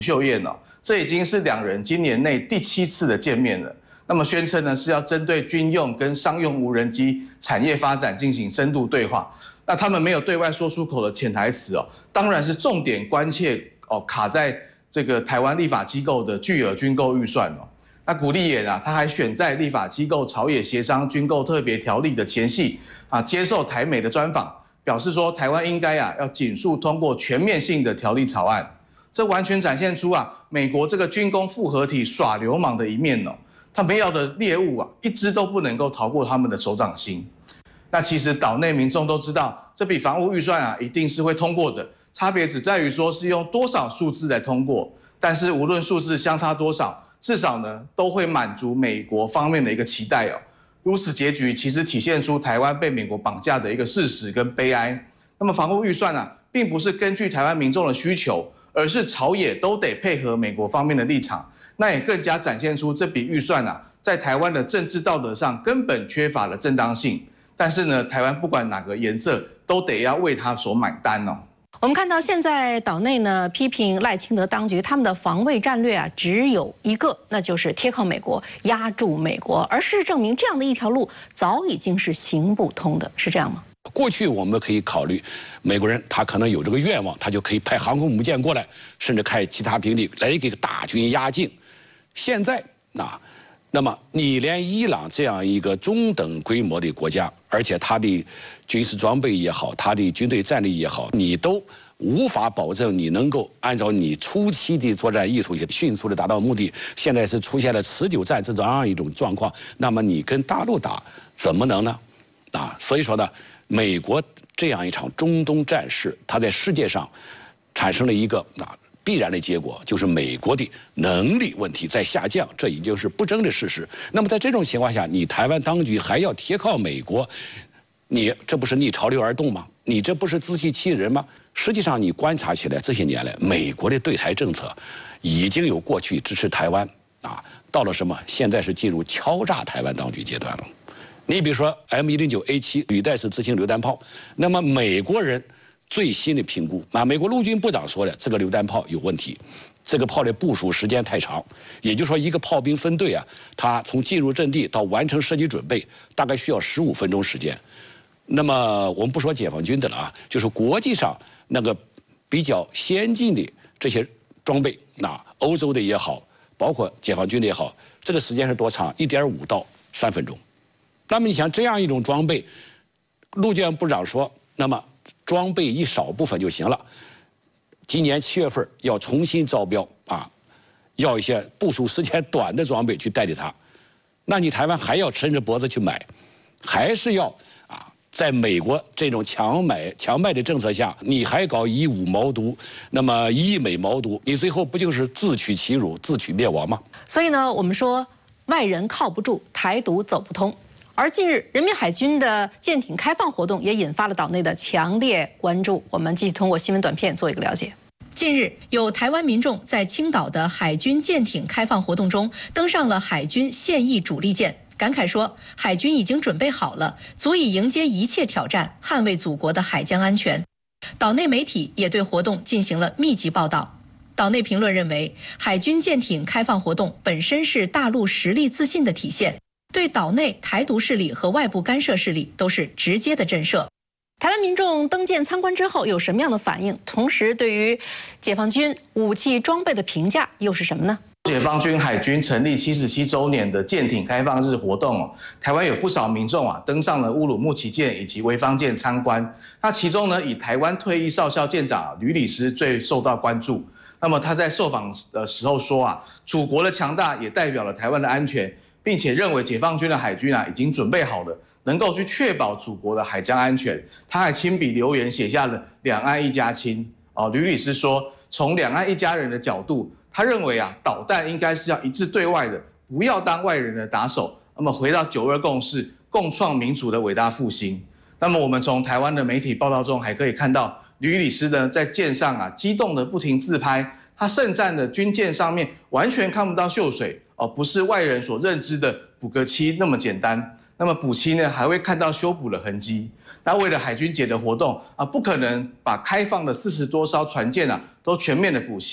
秀燕哦，这已经是两人今年内第7次的见面了。那么宣称呢是要针对军用跟商用无人机产业发展进行深度对话。那他们没有对外说出口的潜台词哦，当然是重点关切哦卡在这个台湾立法机构的巨额军购预算哦。那古立言啊，他还选在立法机构朝野协商军购特别条例的前夕啊，接受台美的专访，表示说台湾应该要尽速通过全面性的条例草案。这完全展现出美国这个军工复合体耍流氓的一面哦。他们要的猎物一只都不能够逃过他们的手掌心。那其实岛内民众都知道，这笔防务预算一定是会通过的，差别只在于说是用多少数字来通过。但是无论数字相差多少，至少呢都会满足美国方面的一个期待哦。如此结局其实体现出台湾被美国绑架的一个事实跟悲哀。那么防务预算并不是根据台湾民众的需求，而是朝野都得配合美国方面的立场。那也更加展现出这笔预算在台湾的政治道德上根本缺乏了正当性。但是呢，台湾不管哪个颜色，都得要为他所买单哦。 我们看到现在岛内呢批评赖清德当局他们的防卫战略只有一个，那就是贴靠美国，压住美国。而事实证明，这样的一条路早已经是行不通的，是这样吗？ 过去我们可以考虑，美国人他可能有这个愿望，他就可以派航空母舰过来，甚至派其他兵力来给大军压境。现在那么你连伊朗这样一个中等规模的国家，而且它的军事装备也好，它的军队战力也好，你都无法保证你能够按照你初期的作战意图迅速的达到目的。现在是出现了持久战这样一种状况，那么你跟大陆打怎么能呢？所以说呢，美国这样一场中东战事，它在世界上产生了一个必然的结果，就是美国的能力问题在下降，这已经是不争的事实。那么在这种情况下，你台湾当局还要贴靠美国，你这不是逆潮流而动吗？你这不是自欺欺人吗？实际上，你观察起来，这些年来，美国的对台政策已经有过去支持台湾到了什么？现在是进入敲诈台湾当局阶段了。你比如说 M109A7 履带式自行榴弹炮，那么美国人最新的评估美国陆军部长说的，这个榴弹炮有问题，这个炮的部署时间太长，也就是说一个炮兵分队它从进入阵地到完成射击准备，大概需要15分钟时间。那么我们不说解放军的了就是国际上那个比较先进的这些装备，欧洲的也好，包括解放军的也好，这个时间是多长？1.5到3分钟。那么你想这样一种装备，陆建部长说，那么装备一少部分就行了。今年7月份要重新招标要一些部署时间短的装备去代替它。那你台湾还要抻着脖子去买，还是要在美国这种强卖的政策下，你还搞以武谋独，那么以美谋独，你最后不就是自取其辱、自取灭亡吗？ 所以呢，我们说外人靠不住，台独走不通。而近日，人民海军的舰艇开放活动也引发了岛内的强烈关注。我们继续通过新闻短片做一个了解。近日，有台湾民众在青岛的海军舰艇开放活动中登上了海军现役主力舰，感慨说，海军已经准备好了，足以迎接一切挑战，捍卫祖国的海疆安全。岛内媒体也对活动进行了密集报道。岛内评论认为，海军舰艇开放活动本身是大陆实力自信的体现，对岛内台独势力和外部干涉势力都是直接的震慑。台湾民众登舰参观之后有什么样的反应？同时，对于解放军武器装备的评价又是什么呢？ 解放军海军成立77周年的舰艇开放日活动台湾有不少民众登上了乌鲁木齐舰以及潍坊舰参观。那其中呢，以台湾退役少校舰长吕礼师最受到关注。那么他在受访的时候说祖国的强大也代表了台湾的安全，并且认为解放军的海军已经准备好了，能够去确保祖国的海疆安全。他还亲笔留言写下了“两岸一家亲”。吕礼师说，从两岸一家人的角度，他认为导弹应该是要一致对外的，不要当外人的打手。那么回到9·2共识，共创民主的伟大复兴。那么我们从台湾的媒体报道中还可以看到，吕礼师呢在舰上激动的不停自拍，他盛赞的军舰上面完全看不到锈水不是外人所认知的补个漆那么简单。那么补漆呢，还会看到修补的痕迹。那为了海军节的活动不可能把开放的40多艘船舰都全面的补漆，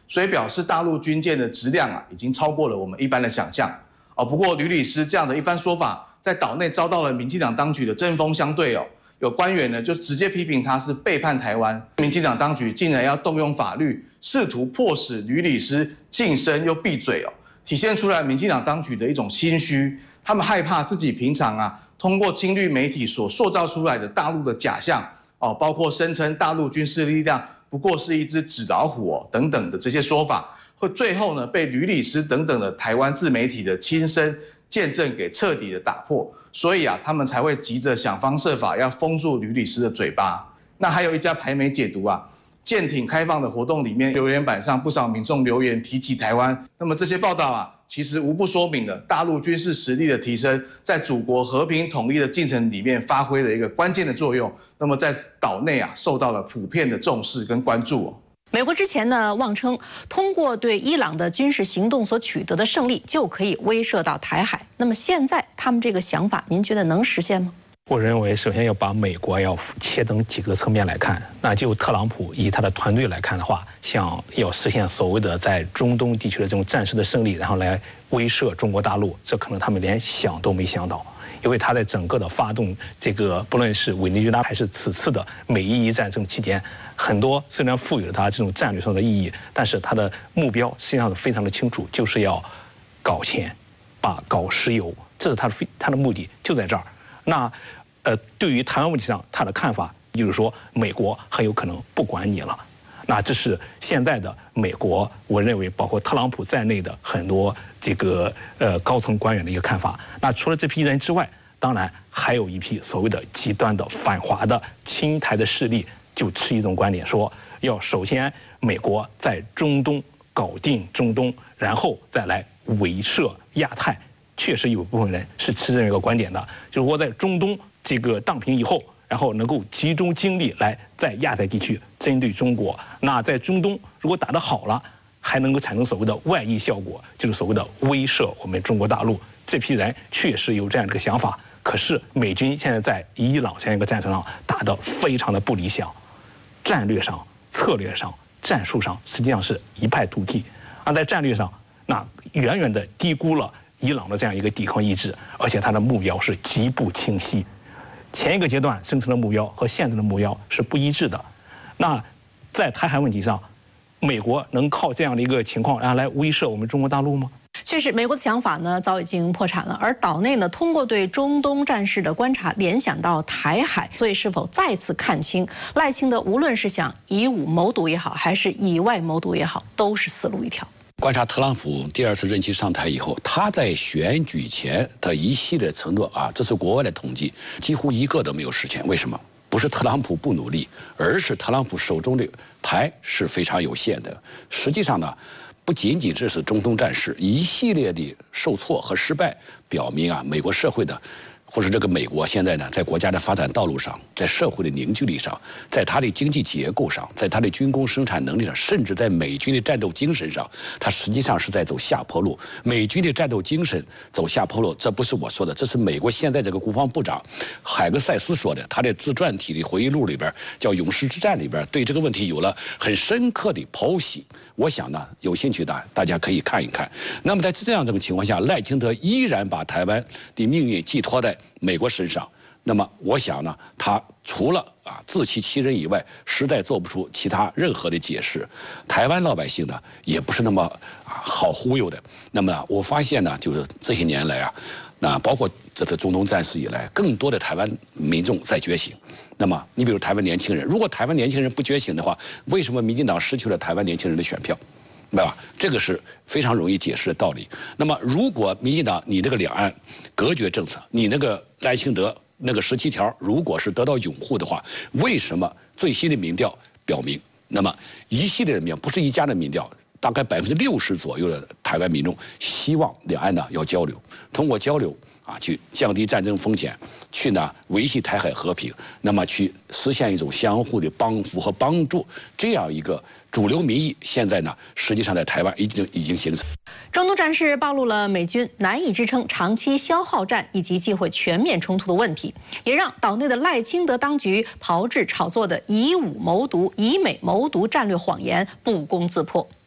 所以表示大陆军舰的质量已经超过了我们一般的想象。不过吕律师这样的一番说法，在岛内遭到了民进党当局的针锋相对有官员呢就直接批评他是背叛台湾，民进党当局竟然要动用法律，试图迫使吕律师晋升又闭嘴体现出来民进党当局的一种心虚，他们害怕自己平常通过亲绿媒体所塑造出来的大陆的假象包括声称大陆军事力量不过是一只纸老虎等等的这些说法，会最后呢被吕律师等等的台湾自媒体的亲身见证给彻底的打破，所以他们才会急着想方设法要封住吕律师的嘴巴。那还有一家台媒解读舰艇开放的活动里面，留言板上不少民众留言提及台湾，那么这些报道其实无不说明了大陆军事实力的提升，在祖国和平统一的进程里面发挥了一个关键的作用，那么在岛内受到了普遍的重视跟关注美国之前呢妄称，通过对伊朗的军事行动所取得的胜利，就可以威慑到台海。那么现在他们这个想法，您觉得能实现吗？ 我认为，首先要把美国要切成几个层面来看。那就特朗普以他的团队来看的话，想要实现所谓的在中东地区的这种战时的胜利，然后来威慑中国大陆，这可能他们连想都没想到。因为他在整个的发动这个，不论是委内瑞拉还是此次的美伊伊战争期间，很多虽然赋予了他这种战略上的意义，但是他的目标实际上是非常的清楚，就是要搞钱，搞石油，这是他的目的就在这儿。那对于台湾问题上，他的看法就是说，美国很有可能不管你了。那这是现在的美国，我认为包括特朗普在内的很多这个高层官员的一个看法。那除了这批人之外，当然还有一批所谓的极端的反华的亲台的势力，就持一种观点说，要首先美国在中东搞定中东，然后再来威慑亚太。确实有部分人是持这样一个观点的，就是我在中东这个荡平以后，然后能够集中精力来在亚太地区针对中国。那在中东如果打得好了，还能够产生所谓的外溢效果，就是所谓的威慑我们中国大陆。这批人确实有这样的一个想法，可是美军现在在伊朗这样一个战场上打得非常的不理想，战略上、策略上、战术上实际上是一败涂地。而在战略上，那远远的低估了伊朗的这样一个抵抗意志，而且它的目标是极不清晰。前一个阶段生成的目标和现在的目标是不一致的。那在台海问题上，美国能靠这样的一个情况然后来威慑我们中国大陆吗？ 确实，美国的想法呢早已经破产了，而岛内呢通过对中东战事的观察联想到台海，所以是否再次看清赖清德无论是想以武谋独也好，还是以外谋独也好，都是死路一条。 观察特朗普第二次任期上台以后，他在选举前的一系列承诺这是国外的统计，几乎一个都没有实现。为什么？不是特朗普不努力，而是特朗普手中的牌是非常有限的。实际上呢，不仅仅这是中东战事，一系列的受挫和失败，表明美国社会的。或者这个美国现在呢，在国家的发展道路上，在社会的凝聚力上，在它的经济结构上，在它的军工生产能力上，甚至在美军的战斗精神上，它实际上是在走下坡路。美军的战斗精神走下坡路，这不是我说的，这是美国现在这个国防部长海格塞斯说的，他的自传体的回忆录里边叫《勇士之战》里边对这个问题有了很深刻的剖析。我想呢，有兴趣的大家可以看一看。那么在这样这个情况下，赖清德依然把台湾的命运寄托在美国身上。那么我想呢，他除了自欺欺人以外，实在做不出其他任何的解释。台湾老百姓呢，也不是那么好忽悠的。那么我发现呢，就是这些年来那包括这次中东战事以来，更多的台湾民众在觉醒。那么你比如台湾年轻人，如果台湾年轻人不觉醒的话，为什么民进党失去了台湾年轻人的选票？对吧？这个是非常容易解释的道理。那么如果民进党你那个两岸隔绝政策，你那个赖清德那个17条如果是得到拥护的话，为什么最新的民调表明，那么一系列的民调，不是一家的民调，大概60%左右的台湾民众希望两岸呢要交流，通过交流去降低战争风险，去呢维系台海和平，那么去实现一种相互的帮扶和帮助，这样一个主流民意，现在呢实际上在台湾已经形成。 中东战事暴露了美军难以支撑长期消耗战以及忌讳全面冲突的问题，也让岛内的赖清德当局炮制炒作的以武谋独、以美谋独战略谎言不攻自破。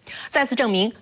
再次证明